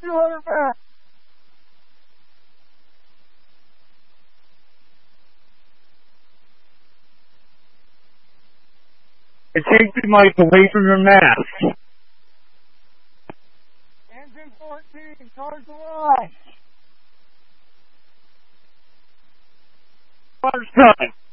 200 pounds. Take the mic away from your mask. Engine 14, charge the line. First time.